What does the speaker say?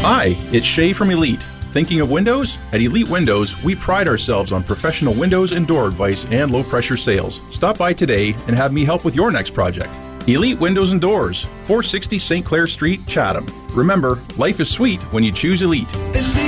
Hi, it's Shay from Elite. Thinking of windows? At Elite Windows, we pride ourselves on professional windows and door advice and low-pressure sales. Stop by today and have me help with your next project. Elite Windows and Doors, 460 St. Clair Street, Chatham. Remember, life is sweet when you choose Elite.